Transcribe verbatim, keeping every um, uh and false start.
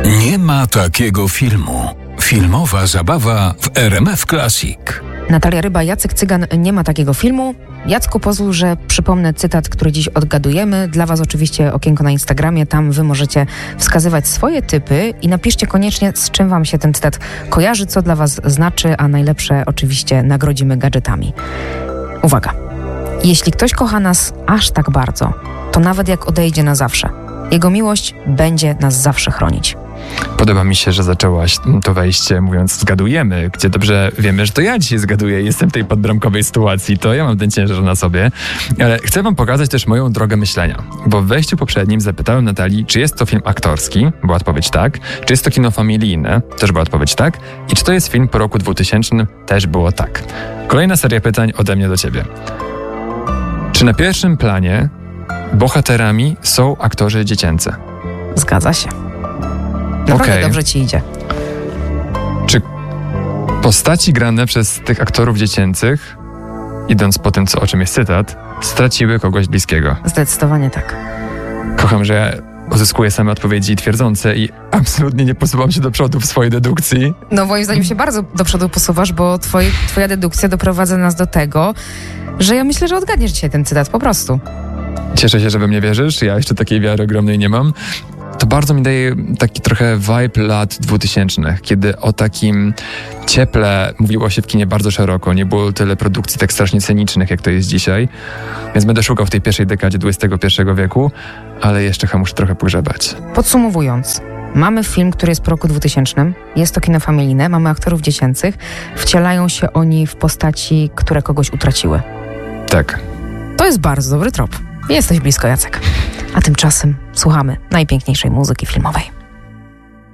Nie ma takiego filmu. Filmowa zabawa w R M F Classic. Natalia Ryba, Jacek Cygan, nie ma takiego filmu. Jacku, pozwól, że przypomnę cytat, który dziś odgadujemy. Dla Was oczywiście okienko na Instagramie, tam Wy możecie wskazywać swoje typy i napiszcie koniecznie, z czym Wam się ten cytat kojarzy, co dla Was znaczy, a najlepsze oczywiście nagrodzimy gadżetami. Uwaga. Jeśli ktoś kocha nas aż tak bardzo, to nawet jak odejdzie na zawsze, jego miłość będzie nas zawsze chronić. Podoba mi się, że zaczęłaś to wejście mówiąc zgadujemy, gdzie dobrze wiemy, że to ja dzisiaj zgaduję, jestem w tej podbramkowej sytuacji, to ja mam ten ciężar na sobie, ale chcę wam pokazać też moją drogę myślenia, bo w wejściu poprzednim zapytałem Natalii, czy jest to film aktorski, była odpowiedź tak, czy jest to kino familijne, też była odpowiedź tak, i czy to jest film po roku dwutysięcznym, też było tak. Kolejna seria pytań ode mnie do ciebie. Czy na pierwszym planie bohaterami są aktorzy dziecięcy? Zgadza się. Naprawdę okay. Dobrze ci idzie. Czy postaci grane przez tych aktorów dziecięcych, idąc po tym, co, o czym jest cytat, straciły kogoś bliskiego? Zdecydowanie tak. Kocham, że ja uzyskuję same odpowiedzi twierdzące i absolutnie nie posuwam się do przodu w swojej dedukcji. No moim zdaniem się bardzo do przodu posuwasz, bo twoi, twoja dedukcja doprowadza nas do tego, że ja myślę, że odgadniesz dzisiaj ten cytat po prostu. Cieszę się, że we mnie wierzysz. Ja jeszcze takiej wiary ogromnej nie mam. To bardzo mi daje taki trochę vibe lat dwutysięcznych, kiedy o takim cieple mówiło się w kinie bardzo szeroko. Nie było tyle produkcji tak strasznie scenicznych, jak to jest dzisiaj. Więc będę szukał w tej pierwszej dekadzie dwudziestego pierwszego wieku, ale jeszcze chyba muszę trochę pogrzebać. Podsumowując, mamy film, który jest po roku dwutysięcznym. Jest to kino familijne, mamy aktorów dziecięcych. Wcielają się oni w postaci, które kogoś utraciły. Tak. To jest bardzo dobry trop. Jesteś blisko, Jacek. A tymczasem słuchamy najpiękniejszej muzyki filmowej.